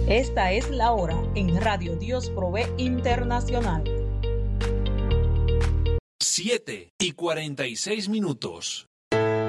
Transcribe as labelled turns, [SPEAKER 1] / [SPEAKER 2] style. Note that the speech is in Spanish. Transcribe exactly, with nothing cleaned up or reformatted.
[SPEAKER 1] Esta es la hora en Radio Dios Provee Internacional.
[SPEAKER 2] siete y cuarenta y seis minutos.